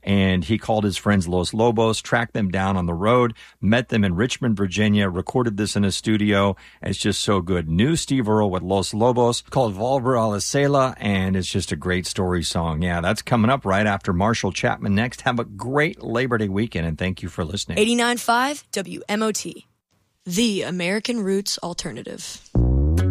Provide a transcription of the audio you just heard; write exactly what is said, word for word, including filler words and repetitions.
and he called his friends Los Lobos, tracked them down on the road, met them in Richmond, Virginia, recorded this in a studio. It's just so good. New Steve Earle with Los Lobos called Volver a la Cela, and it's just a great story song. Yeah, that's coming up right after Marshall Chapman next. Have a great Labor Day weekend, and thank you for listening. eighty-nine point five W M O T, the American Roots Alternative.